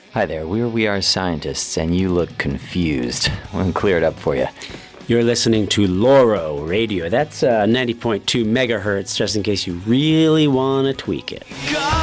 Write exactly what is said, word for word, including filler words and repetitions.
Hi there, we're We Are Scientists, and you look confused. We'll clear it up for you. You're listening to Loro Radio. That's uh, ninety point two megahertz, just in case you really want to tweak it.